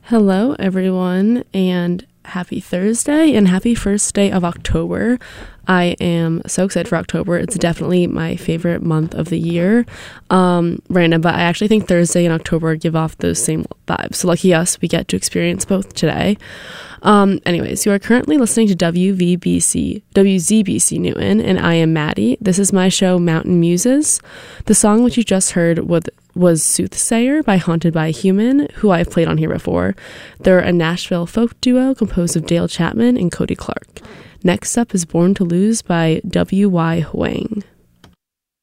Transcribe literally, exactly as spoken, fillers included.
Hello, everyone, and happy Thursday and happy first day of October. I am so excited for October. It's definitely my favorite month of the year. Um, random, but I actually think Thursday and October give off those same vibes. So lucky us, we get to experience both today. Um, anyways, you are currently listening to W V B C, W Z B C Newton, and I am Maddie. This is my show, Mountain Muses. The song which you just heard was, was Soothsayer by Haunted by a Human, who I've played on here before. They're a Nashville folk duo composed of Dale Chapman and Cody Clark. Next up is Born to Lose by W Y Huang.